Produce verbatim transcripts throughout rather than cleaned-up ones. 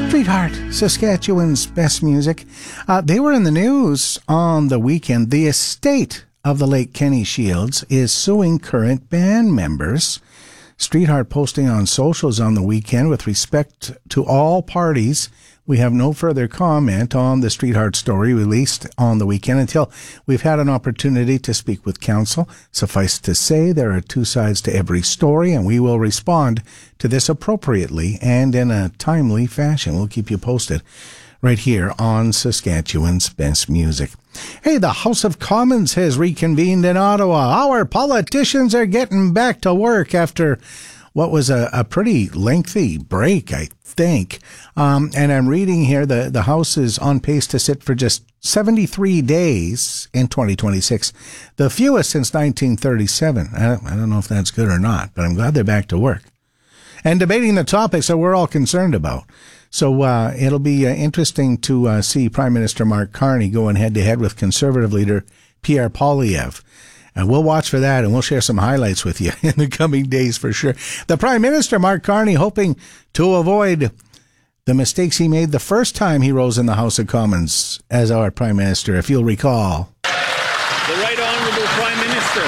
Streetheart, Saskatchewan's best music. Uh, they were in the news on the weekend. The estate of the late Kenny Shields is suing current band members. Streetheart posting on socials on the weekend, with respect to all parties, we have no further comment on the Streetheart story released on the weekend until we've had an opportunity to speak with counsel. Suffice to say, there are two sides to every story, and we will respond to this appropriately and in a timely fashion. We'll keep you posted right here on Saskatchewan's Best Music. Hey, the House of Commons has reconvened in Ottawa. Our politicians are getting back to work after what was a, a pretty lengthy break, I think. Um, and I'm reading here the, the House is on pace to sit for just seventy-three days in twenty twenty-six, the fewest since nineteen thirty-seven. I don't, I don't know if that's good or not, but I'm glad they're back to work and debating the topics that we're all concerned about. So uh, it'll be uh, interesting to uh, see Prime Minister Mark Carney going head-to-head with Conservative leader Pierre Poilievre. And we'll watch for that, and we'll share some highlights with you in the coming days for sure. The Prime Minister, Mark Carney, hoping to avoid the mistakes he made the first time he rose in the House of Commons as our Prime Minister, if you'll recall. The Right Honourable Prime Minister.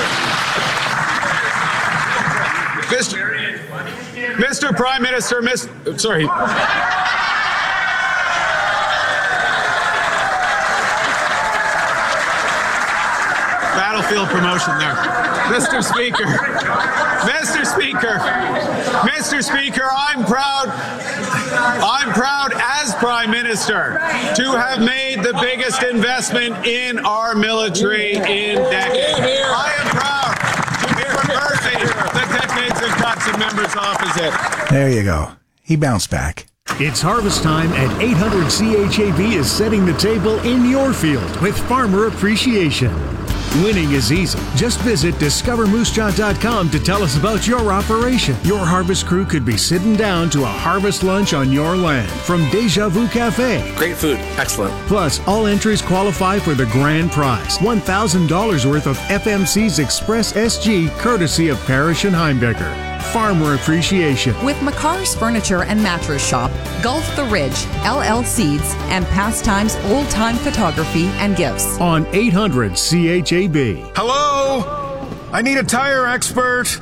Mister Mister Prime Minister, Miss, sorry. Battlefield promotion there. Mister Speaker, Mister Speaker, Mister Speaker, I'm proud, I'm proud as Prime Minister to have made the biggest investment in our military in decades. I am proud to be reversing the decades of cuts in members opposite. There you go. He bounced back. It's harvest time, and eight hundred C H A B is setting the table in your field with Farmer Appreciation. Winning is easy. Just visit discover moose jaw dot com to tell us about your operation. Your harvest crew could be sitting down to a harvest lunch on your land from Deja Vu Cafe. Great food. Excellent. Plus, all entries qualify for the grand prize, one thousand dollars worth of F M C's Express S G, courtesy of Parrish and Heimbecker. Farmer Appreciation. With McCarr's Furniture and Mattress Shop, Gulf the Ridge, L L Seeds, and Pastimes Old Time Photography and Gifts. On eight hundred C H A B. Hello? I need a tire expert.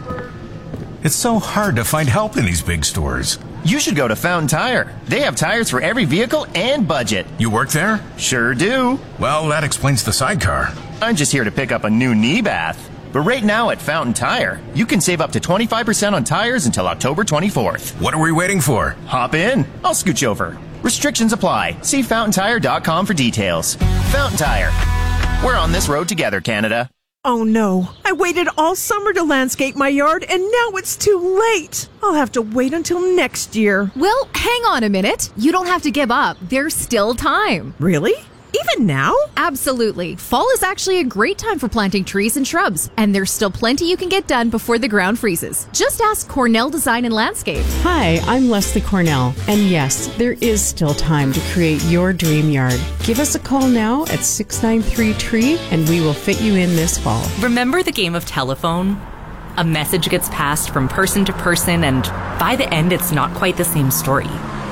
It's so hard to find help in these big stores. You should go to Fountain Tire. They have tires for every vehicle and budget. You work there? Sure do. Well, that explains the sidecar. I'm just here to pick up a new knee bath. But right now at Fountain Tire, you can save up to twenty-five percent on tires until October twenty-fourth. What are we waiting for? Hop in. I'll scooch over. Restrictions apply. See fountain tire dot com for details. Fountain Tire. We're on this road together, Canada. Oh no, I waited all summer to landscape my yard and now it's too late. I'll have to wait until next year. Well, hang on a minute. You don't have to give up. There's still time. Really? Even now? Absolutely. Fall is actually a great time for planting trees and shrubs, and there's still plenty you can get done before the ground freezes. Just ask Cornell Design and Landscape. Hi, I'm Leslie Cornell, and yes, there is still time to create your dream yard. Give us a call now at six nine three tree, and we will fit you in this fall. Remember the game of telephone? A message gets passed from person to person, and by the end, it's not quite the same story.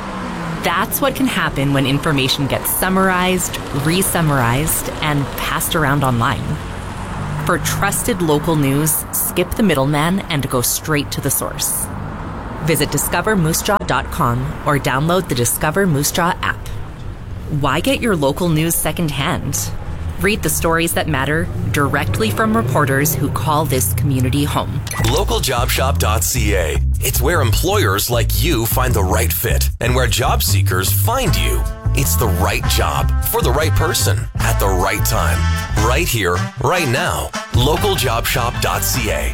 That's what can happen when information gets summarized, re-summarized, and passed around online. For trusted local news, skip the middleman and go straight to the source. Visit discover moose jaw dot com or download the Discover Moose Jaw app. Why get your local news secondhand? Read the stories that matter directly from reporters who call this community home. local job shop dot c a. It's where employers like you find the right fit and where job seekers find you. It's the right job for the right person at the right time. Right here, right now. local job shop dot c a.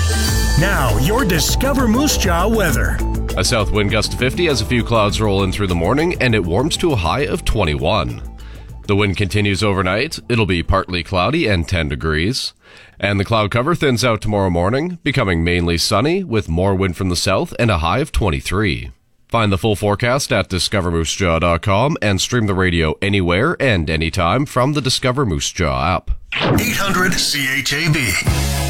Now, your Discover Moose Jaw weather. A south wind gust to fifty as a few clouds roll in through the morning, and it warms to a high of twenty-one. The wind continues overnight. It'll be partly cloudy and ten degrees. And the cloud cover thins out tomorrow morning, becoming mainly sunny with more wind from the south and a high of twenty-three. Find the full forecast at discover moose jaw dot com and stream the radio anywhere and anytime from the Discover Moose Jaw app. eight hundred C H A B.